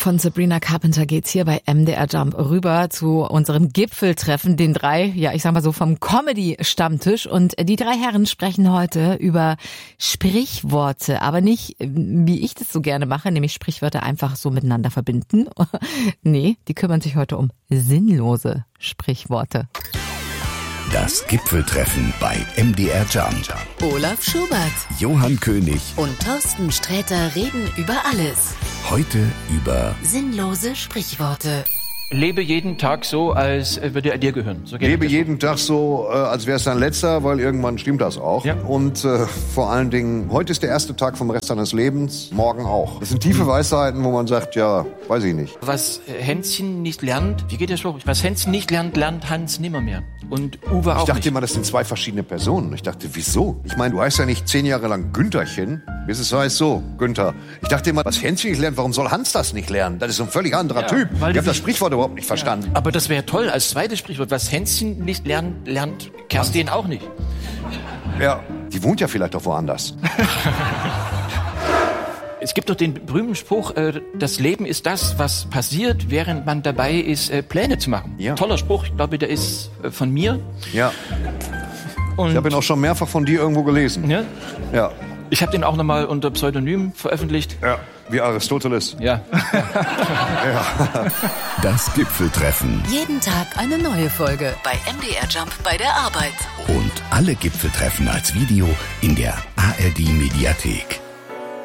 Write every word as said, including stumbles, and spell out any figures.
von Sabrina Carpenter geht's hier bei M D R Jump rüber zu unserem Gipfeltreffen, den drei, ja ich sag mal so vom Comedy-Stammtisch. Und die drei Herren sprechen heute über Sprichworte, aber nicht, wie ich das so gerne mache, nämlich Sprichwörter einfach so miteinander verbinden. Nee, die kümmern sich heute um sinnlose Sprichworte. Das Gipfeltreffen bei M D R Jump. Olaf Schubert, Johann König und Thorsten Sträter reden über alles. Heute über Sinnlose Sprichworte. Lebe jeden Tag so, als würde er dir gehören. So Lebe jeden Tag so, äh, als wäre es dein letzter, weil irgendwann stimmt das auch. Ja. Und äh, vor allen Dingen, heute ist der erste Tag vom Rest deines Lebens, morgen auch. Das sind tiefe Weisheiten, wo man sagt, ja, weiß ich nicht. Was Hänschen nicht lernt, wie geht der Spruch? Was Hänschen nicht lernt, lernt Hans nimmermehr. Und Uwe auch Ich dachte nicht. immer, das sind zwei verschiedene Personen. Ich dachte, wieso? Ich meine, du heißt ja nicht zehn Jahre lang Güntherchen, bis es heißt so, Günther. Ich dachte immer, was Hänschen nicht lernt, warum soll Hans das nicht lernen? Das ist ein völlig anderer Ja, Typ. Ich weil habe die das sich- Sprichwort überhaupt nicht verstanden. Ja. Aber das wäre toll als zweites Sprichwort. Was Hänschen nicht lernt, lernt Kerstin auch nicht. Ja, die wohnt ja vielleicht auch woanders. Es gibt doch den berühmten Spruch, äh, das Leben ist das, was passiert, während man dabei ist, äh, Pläne zu machen. Ja. Toller Spruch, ich glaube, der ist äh, von mir. Ja, Und ich habe ihn auch schon mehrfach von dir irgendwo gelesen. ja, Ja, ich habe den auch nochmal unter Pseudonym veröffentlicht. ja, wie Aristoteles. Ja. das Gipfeltreffen. Jeden Tag eine neue Folge bei M D R Jump bei der Arbeit. Und alle Gipfeltreffen als Video in der A R D Mediathek.